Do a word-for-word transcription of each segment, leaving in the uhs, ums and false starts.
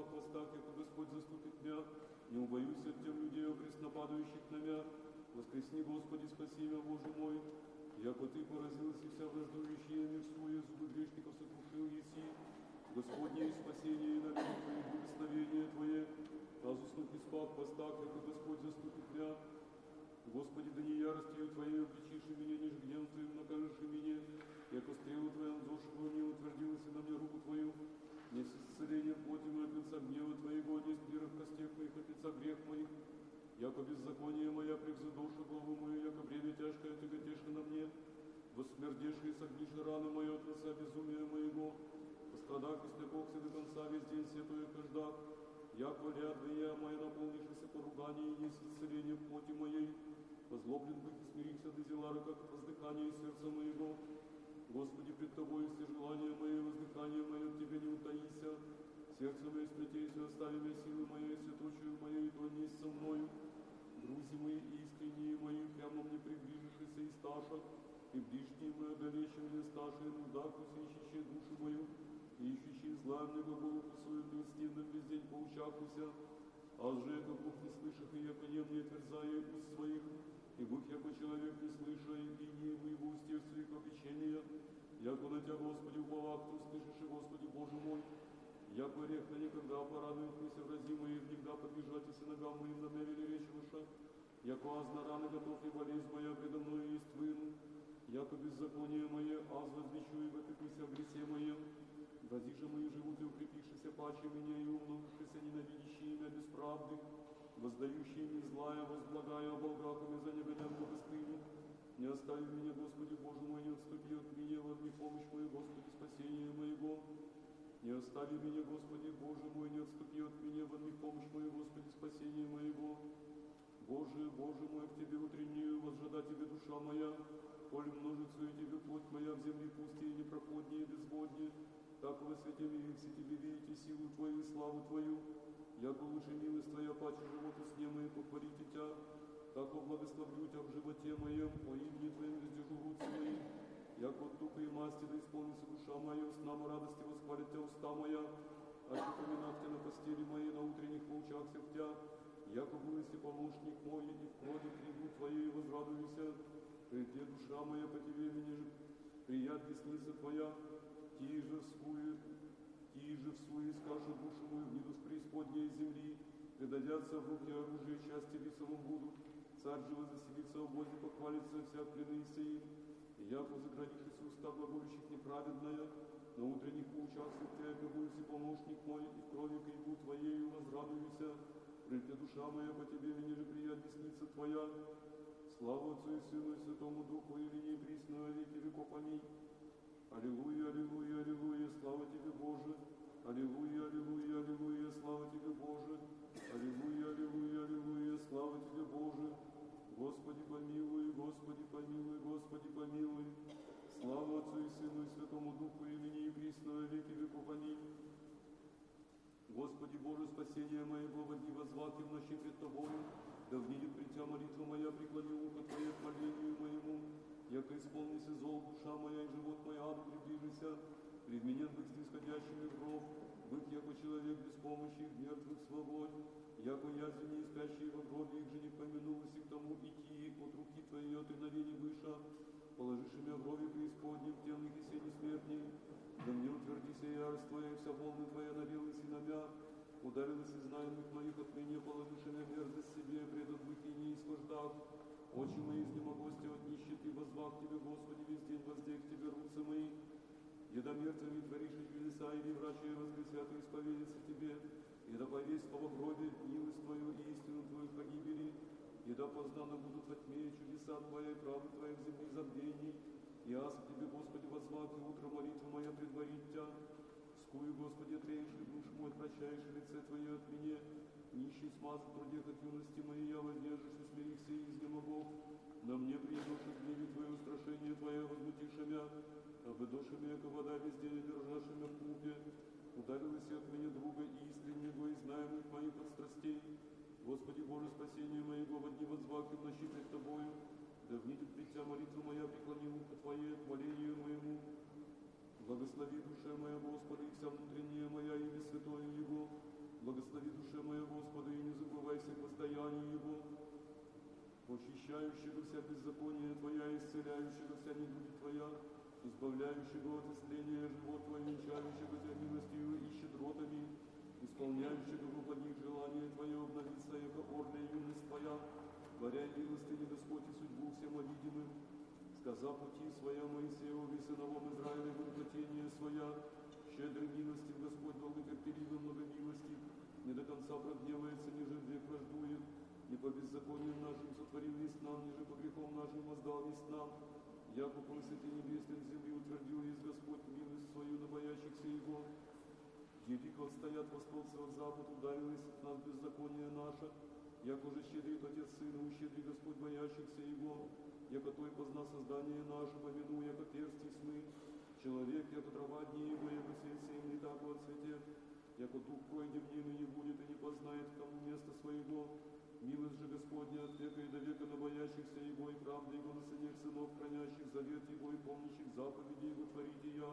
спах восстах, яко Господь заступит мя. Не убоюсь от тем людей, преснопадающих на мя. Воскресни, Господи, спаси мя, Боже мой. Яко Ты поразилась и вся враждующая мирскую, зубы грешников сокрушил еси. Господне и спасение, и навеки Твои, благословение Твое. Азуснув и спах постах, яко Господь заступит мя. Господи, да не яростью Твоей обличишь меня, ниже гневом Твоим накажешь меня. Яко стрелу Твоя надзошила мне, утвердилась и на мне руку Твою. Не с исцелением плоти моей от лица гнева Твоего, не с мира в костях моих от лица грех моих. Яко беззаконие моя превзадоша главу мою, яко бремя тяжкое тяготеша на мне. Восмердеши и согнишь раны мое от лица безумия моего. Пострадах и слепокся до конца весь день святое каждак. Яко рядвия моя наполнившись поругание, и не с исцелением плоти моей. Возлоблен быть и смириться до зелара, как воздыхание сердца моего. Господи, пред Тобой все желания мои, воздыхание мое от Тебя не утаися. Сердце мое сплетейся, остави меня силы моей, святочию моей, то не со мною. Друзья мои искренние мои, прямо мне приближившиеся из сташа, и ближние мои одолечи мне сташи, нудаху, ищущие душу мою, и ищущие зла мне глаголу по свою милостивным весь день поучахуся. А же, яко Бог не слышах, и яко не мне отверзая уст своих, и Бог, яко человек не слыша, и не его устех своих обещания, яко на Тебя, Господи, уповах, Ты услышишь, и Господи, Боже мой, яко орех на никогда порадует мне врази мои, никогда подвижайтесь и ногам моим на меня вели речь ваша, яко аз на раны готов, и болезнь моя предо мною есть выну, яко беззаконие мое, аз возвещу и вопекусь о гресе моем, вози же мои живут и укрепившися паче меня, и умножившися ненавидящие меня без правды, воздающие мне злая, возблагая оболгаками за негодянку быстрыми. Не остави меня, Господи, Боже мой, не отступи от меня, во мне помощь мою, Господи, спасение моего. Не остави меня, Господи, Боже мой, не отступи от меня, во мне помощь мою, Господи, спасение моего. Боже, Боже мой, к Тебе утреннюю, возжада Тебе душа моя, коль множится и Тебе плоть моя в земле пусти и непроходнее и безводнее, так во свете миримся Тебе видите силу Твою и славу Твою. Яко лучше милость Твоя, паче животу с немой, похвалите Тя, тако благословлю Тя в животе моем, по имени Твоим воздержу руцы мои. Яко от тука и масти да исполнится душа моя, с нам радости восхвалит Тя уста моя, аще поминах Тя на постели моей, на утренних поучахся в Тя, яко был если помощник мой, и в крови кригу Твоей возрадуюся, прежде душа моя по Тебе меня же прият десница Твоя, тиже вскую, тиже всуе скажет душу мою, гниду с преисподней земли, предадятся в руки оружие, части лицевым будут, царь же возоселится в возе, похвалится вся плены сии, и яко заградившись уста глаголющих неправедная, на утренних поучахся в Тя, яко был всепомощник мой, и в крови кригу Твоею возрадуюся, прежде душа моя по Тебе, меня же прият десница Твоя. Слава Отцу и Сыну и Святому Духу, и ныне и присно во веки веков. Аминь. Аллилуйя, аллилуйя, аллилуйя, слава Тебе, Боже. Аллилуйя, аллилуйя, аллилуйя, слава Тебе, Боже. Аллилуйя, аллилуйя, аллилуйя, слава Тебе, Боже. Господи помилуй, Господи помилуй, Господи помилуй. Слава Отцу и Сыну и Святому Духу, и ныне и присно во веки веков. Аминь. Господи Боже, спасение моего, во дни возвати в ночи пред Тобою, да внидет пред Тя молитва моя, преклони ухо Твое к молению моему, яко исполнися зол душа моя и живот мой аду приближися, предменен быть снисходящими гроб, быть яко человек без помощи, мертвых свобод, яко язвени и спящие во гробе, их же не помянулось и к тому идти от руки Твоей от реновений выша, положишь меня в гробе преисподнем, темных и сени смертней, да мне утвердися ярость Твоя, и вся волна Твоя навелась и намя, ударилась из знаемых моих от меня, положишь меня мерзость себе, предан быть и не исхождав. Очи мои изнемогости от нищеты, возвах Тебе, Господи, весь день воздех Тебе руцы мои. Едомерцами творишь и чудеса, и врачи воскресят и исповедятся Тебе, и да повесть во гробе милость Твою и истину Твою в погибели, и да познаны будут во тьме чудеса Твоя и правды Твоя в земле забвений. И аз к Тебе, Господи, возвах, и утро молитва моя предварить Тя. Скую, Господи, треешь душ мой, прощаешь лице Твое от меня. Нищий смазан трудех от юности моей, я воздержишь и смирихся и изнемогов. На мне приедешь из гневи Твое устрашение Твое, возмутишь мя, обыдоши меня, яко вода везде, держашь мя в купе. Ударилась от меня друга и искреннего, и знаемых моих подстрастей. Господи Боже, спасение моего, во дни возвах и в ночи пред Тобою, да внидет пред Тя молитва моя, преклони ухо Твое к молению моему. Благослови душе моя, Господи, и вся внутренняя моя, имя святое Его. очищающего вся беззаконие Твоя, исцеляющего вся недуги Твоя, избавляющего от исцеления живот Твой, венчающего Тебя милостью и щедротами, исполняющего во благих желания Твое, обновиться, яко орля юность Твоя, творя милостыни Господь и судьбу всем обидимым, сказав пути Своя Моисееву и сыновом Израиля воплотение Своя, щедрый милостив Господь, долготерпеливый, многомилостив, не до конца прогневается, ниже век враждует, не по беззакониям нашим сотворил весь нам, ниже по грехом нашим воздал весь нам, яко по высоте небесной земли утвердил есть Господь милость свою на боящихся Его. Велико отстоят восток от запад, ударилось от нас беззаконие наше, яко же щедрит Отец Сына, ущедри Господь боящихся Его, яко Той позна создание наше, помяну, яко перстий сны, человек, яко трава дни Его, яко цвет семени, тако отцветет, яко дух пройдет в нем и не будет, и не познает к тому места своего. Милость же Господня от века и до века на боящихся Его, и правда Его на сынах сынов, хранящих завет Его и помнящих заповеди Его творите я.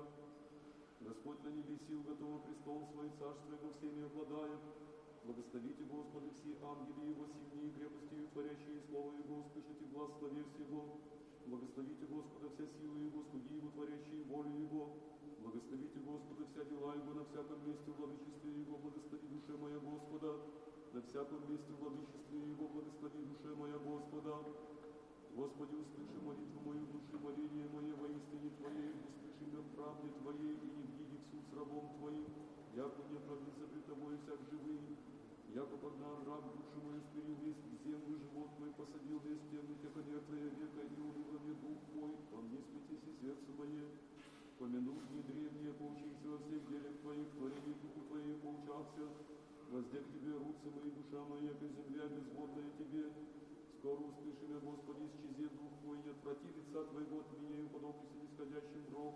Господь на небе сил готов престол свой, царство Его всеми обладает. Благословите Господа все ангели Его, сильные крепости, творящие слово Его, услышите глаз словес Его. Благословите Господа вся сила Его, слуги Его, творящие волю Его. Благословите Господа вся дела Его, на всяком месте владычестве Его, благослови душе моя Господа. На всяком месте владычестве Его, благослови душе моя Господа. Господи, услыши молитву мою, души моление мое во истине Твоей, услыши меня в правде Твоей, и не вниди в суд с рабом Твоим, яко не оправдится пред Тобой всяк живый. Яко погнал раб душу мою, спирил весь в землю, живот мой посадил весь темных, яко мертвая века, и уныло мне дух мой, во мне сметись сердце мое. Помянул дни древние, поучился во всех делях Твоих, творении духу Твоей поучался. Воздех Тебе руцы мои, душа моя, яко земля безводная Тебе. Скоро услыши меня, Господи, исчезет дух Твой, не отврати лица Твоего от меня, и уподоблюсь нисходящим гроб.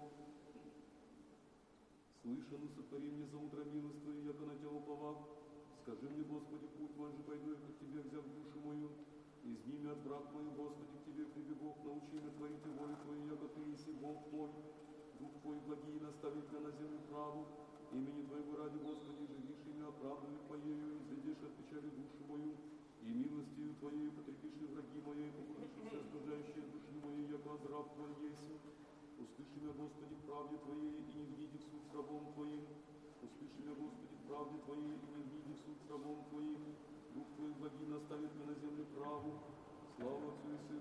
Слышану, сотвори мне за утро милость Твою, яко на тело повав. Скажи мне, Господи, путь мой же пойду я к Тебе, взяв душу мою. Изни меня от враг мою, Господи, к Тебе прибегу, научи меня творить волю Твою, яко Ты еси Бог мой. Дух Твой благий наставит меня на землю праву. Имени Твоего ради, Господи, живишь имя оправданных Моею, изведешь от печали душу мою, и милостью Твоей потрепишь и враги моей, побудишь все стражающие души моей, яко раб Твой еси. Услыши меня, Господи, в правде Твоей, и не вниди в суд с рабом Твоим. Услыши меня, Господи, в правде Твоей, и не вниди в суд с рабом Твоим. Дух Твой благий наставит меня на землю праву. Слава Отцу и Сыну